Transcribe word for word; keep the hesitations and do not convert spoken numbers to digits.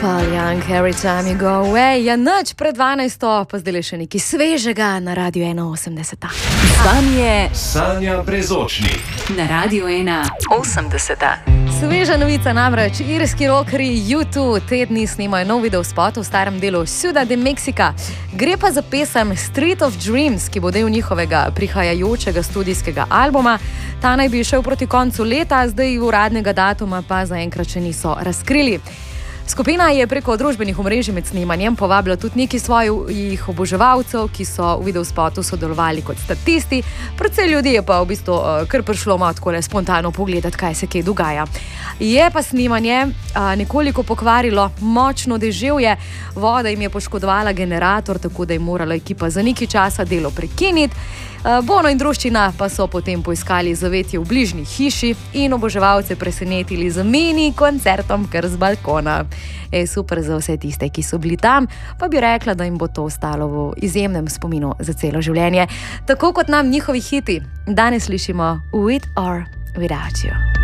Paul Young, Every Time You Go Away. Ja, nič pred dvanajsto, pa zdaj še nekaj svežega na Radiu ena osemdeset. Z vami je Sanja Brezočnik na Radiu ena osemdeset. Sveža novica namreč, irski rockerji U dva te dni snimajo nov video spot v starem delu Ciudad de Mexico. Gre pa za pesem Street of Dreams, ki bo del njihovega prihajajočega studijskega albuma. Ta naj bi šel proti koncu leta, zdaj uradnega datuma pa zaenkrat še niso razkrili. Skupina je preko družbenih omrežij med snemanjem povabila tudi nekaj svojih oboževalcev, ki so v videospotu sodelovali kot statisti. Predvsej ljudi je pa v bistvu uh, kar prišlo malo takole spontano pogledati, kaj se kaj dogaja. Je pa snemanje uh, nekoliko pokvarilo močno deževje, voda jim je poškodovala generator, tako da je morala ekipa za nekaj časa delo prekiniti. Uh, Bono in druščina pa so potem poiskali zavetje v bližnji hiši in oboževalce presenetili z mini koncertom kar z balkona. Ej, super za vse tiste, ki so bili tam, pa bi rekla, da jim bo to ostalo v izjemnem spominu za celo življenje. Tako kot nam njihovi hiti. Danes slišimo With or Without You.